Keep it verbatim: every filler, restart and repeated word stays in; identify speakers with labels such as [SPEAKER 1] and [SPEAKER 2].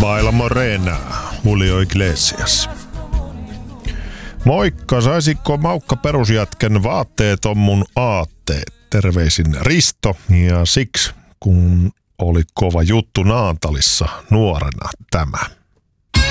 [SPEAKER 1] Baila Morena, Julio Iglesias. Moikka, saisiko Maukka perusjätkän vaatteet on mun aatteet? Terveisin Risto, ja siksi kun oli kova juttu Naantalissa nuorena tämä.